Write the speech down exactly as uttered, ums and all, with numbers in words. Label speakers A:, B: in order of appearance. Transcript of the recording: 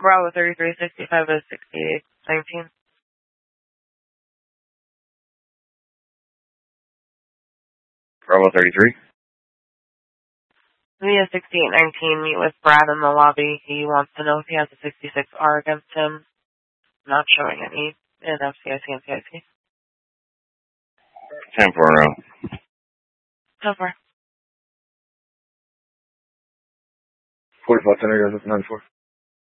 A: Bravo thirty-three sixty-five is sixty-eight nineteen.
B: Bravo thirty-three.
A: Via sixty-eight nineteen, meet with Brad in the lobby. He wants to know if he has a sixty-six R against him. Not showing any in F C I C and C I C.
B: ten four oh.
A: So far.
B: forty-five center, nine four.